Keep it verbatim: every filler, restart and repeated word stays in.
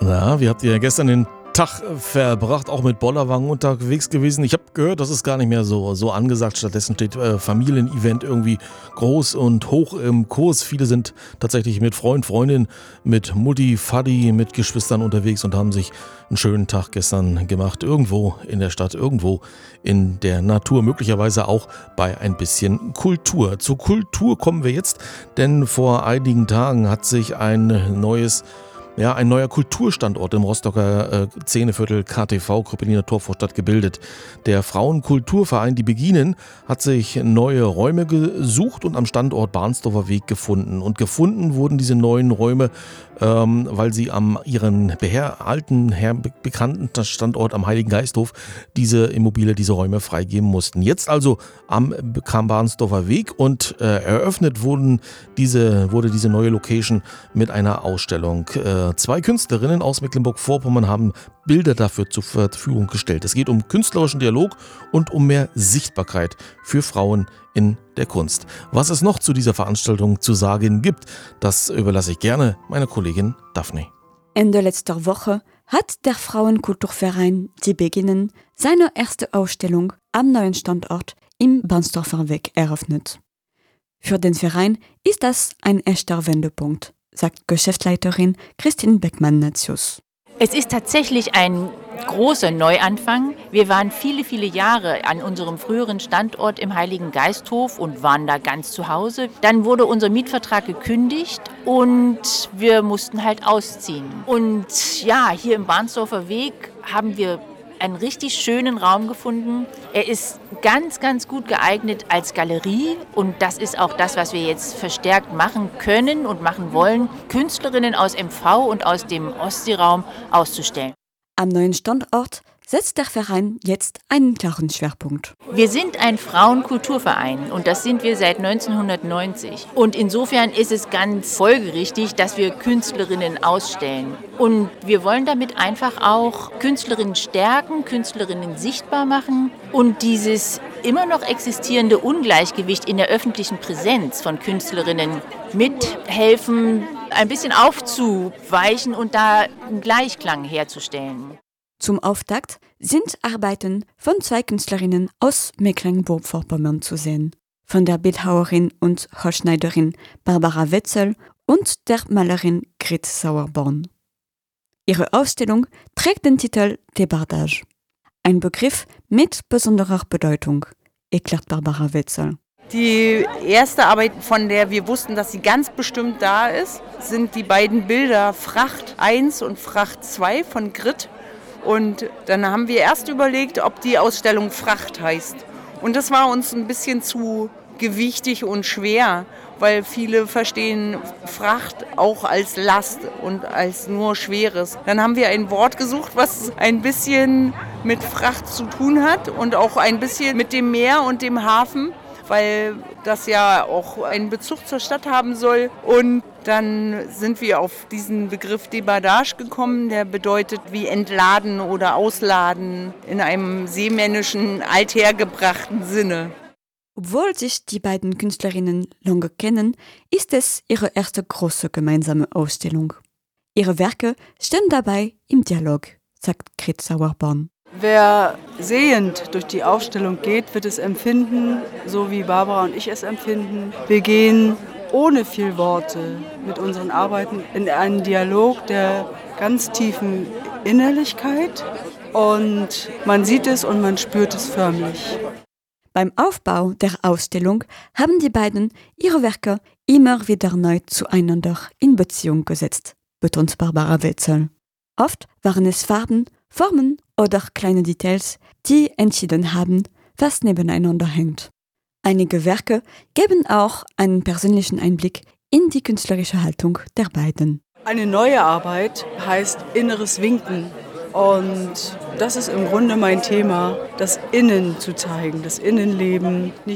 Na, wie habt ihr gestern den Tag verbracht, auch mit Bollerwagen unterwegs gewesen? Ich habe gehört, das ist gar nicht mehr so, so angesagt. Stattdessen steht äh, Familienevent irgendwie groß und hoch im Kurs. Viele sind tatsächlich mit Freund, Freundin, mit Mutti, Vati, mit Geschwistern unterwegs und haben sich einen schönen Tag gestern gemacht. Irgendwo in der Stadt, irgendwo in der Natur, möglicherweise auch bei ein bisschen Kultur. Zur Kultur kommen wir jetzt, denn vor einigen Tagen hat sich ein neues Ja, ein neuer Kulturstandort im Rostocker äh, Szeneviertel K T V, Krüppeliner Torvorstadt, gebildet. Der Frauenkulturverein Die Beginen hat sich neue Räume gesucht und am Standort Bahnsdorfer Weg gefunden. Und gefunden wurden diese neuen Räume, ähm, weil sie am ihren beher, alten, her, bekannten Standort am Heiligen Geisthof diese Immobilie, diese Räume freigeben mussten. Jetzt also am Bahnsdorfer Weg und äh, eröffnet wurden diese, wurde diese neue Location mit einer Ausstellung. Äh, Zwei Künstlerinnen aus Mecklenburg-Vorpommern haben Bilder dafür zur Verfügung gestellt. Es geht um künstlerischen Dialog und um mehr Sichtbarkeit für Frauen in der Kunst. Was es noch zu dieser Veranstaltung zu sagen gibt, das überlasse ich gerne meiner Kollegin Daphne. Ende letzter Woche hat der Frauenkulturverein Die Beginen seine erste Ausstellung am neuen Standort im Bahnsdorfer Weg eröffnet. Für den Verein ist das ein echter Wendepunkt, sagt Geschäftsleiterin Christine Beckmann-Natzius. Es ist tatsächlich ein großer Neuanfang. Wir waren viele, viele Jahre an unserem früheren Standort im Heiligen Geisthof und waren da ganz zu Hause. Dann wurde unser Mietvertrag gekündigt und wir mussten halt ausziehen. Und ja, hier im Bahnsdorfer Weg haben wir einen richtig schönen Raum gefunden. Er ist ganz, ganz gut geeignet als Galerie und das ist auch das, was wir jetzt verstärkt machen können und machen wollen, Künstlerinnen aus M V und aus dem Ostseeraum auszustellen. Am neuen Standort setzt der Verein jetzt einen klaren Schwerpunkt. Wir sind ein Frauenkulturverein und das sind wir seit neunzehnhundertneunzig. Und insofern ist es ganz folgerichtig, dass wir Künstlerinnen ausstellen. Und wir wollen damit einfach auch Künstlerinnen stärken, Künstlerinnen sichtbar machen und dieses immer noch existierende Ungleichgewicht in der öffentlichen Präsenz von Künstlerinnen mithelfen, ein bisschen aufzuweichen und da einen Gleichklang herzustellen. Zum Auftakt sind Arbeiten von zwei Künstlerinnen aus Mecklenburg-Vorpommern zu sehen. Von der Bildhauerin und Holzschneiderin Barbara Wetzel und der Malerin Grit Sauerborn. Ihre Ausstellung trägt den Titel Débardage. Ein Begriff mit besonderer Bedeutung, erklärt Barbara Wetzel. Die erste Arbeit, von der wir wussten, dass sie ganz bestimmt da ist, sind die beiden Bilder Fracht eins und Fracht zwei von Grit. Und dann haben wir erst überlegt, ob die Ausstellung Fracht heißt. Und das war uns ein bisschen zu gewichtig und schwer, weil viele verstehen Fracht auch als Last und als nur Schweres. Dann haben wir ein Wort gesucht, was ein bisschen mit Fracht zu tun hat und auch ein bisschen mit dem Meer und dem Hafen, weil das ja auch einen Bezug zur Stadt haben soll. Und dann sind wir auf diesen Begriff Débardage gekommen, der bedeutet wie entladen oder ausladen in einem seemännischen, althergebrachten Sinne. Obwohl sich die beiden Künstlerinnen lange kennen, ist es ihre erste große gemeinsame Ausstellung. Ihre Werke stehen dabei im Dialog, sagt Grit Sauerborn. Wer sehend durch die Ausstellung geht, wird es empfinden, so wie Barbara und ich es empfinden. Wir gehen ohne viel Worte mit unseren Arbeiten in einen Dialog der ganz tiefen Innerlichkeit und man sieht es und man spürt es förmlich. Beim Aufbau der Ausstellung haben die beiden ihre Werke immer wieder neu zueinander in Beziehung gesetzt, betont Barbara Wetzel. Oft waren es Farben, Formen oder kleine Details, die entschieden haben, was nebeneinander hängt. Einige Werke geben auch einen persönlichen Einblick in die künstlerische Haltung der beiden. Eine neue Arbeit heißt Inneres Winken. Und das ist im Grunde mein Thema, das Innen zu zeigen, das Innenleben, nicht